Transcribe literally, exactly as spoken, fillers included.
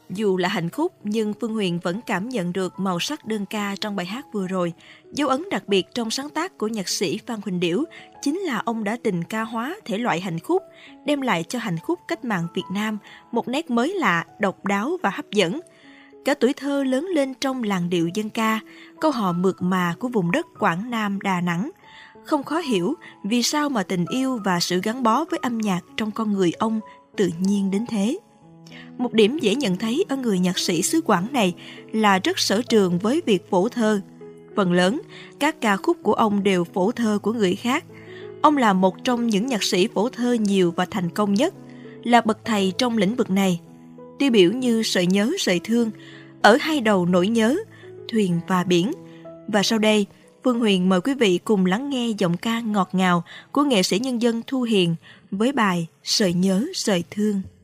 Dù là hành khúc nhưng Phương Huyền vẫn cảm nhận được màu sắc đơn ca trong bài hát vừa rồi. Dấu ấn đặc biệt trong sáng tác của nhạc sĩ Phan Huỳnh Điểu chính là ông đã tình ca hóa thể loại hành khúc, đem lại cho hành khúc cách mạng Việt Nam một nét mới lạ, độc đáo và hấp dẫn. Cả tuổi thơ lớn lên trong làn điệu dân ca, câu hò mượt mà của vùng đất Quảng Nam, Đà Nẵng. Không khó hiểu vì sao mà tình yêu và sự gắn bó với âm nhạc trong con người ông tự nhiên đến thế. Một điểm dễ nhận thấy ở người nhạc sĩ xứ Quảng này là rất sở trường với việc phổ thơ. Phần lớn, các ca khúc của ông đều phổ thơ của người khác. Ông là một trong những nhạc sĩ phổ thơ nhiều và thành công nhất, là bậc thầy trong lĩnh vực này. Tiêu biểu như Sợi nhớ sợi thương, Ở hai đầu nỗi nhớ, Thuyền và biển. Và sau đây, Phương Huyền mời quý vị cùng lắng nghe giọng ca ngọt ngào của nghệ sĩ nhân dân Thu Hiền với bài Sợi nhớ sợi thương.